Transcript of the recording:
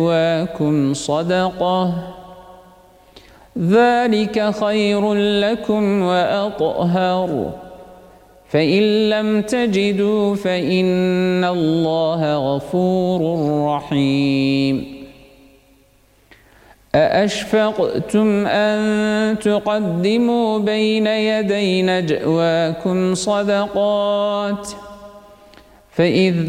نجواكم صدقة ذلك خير لكم وأطهر فإن لم تجدوا فإن الله غفور رحيم أأشفقتم أن تقدموا بين يدي نجواكم صدقات فإذ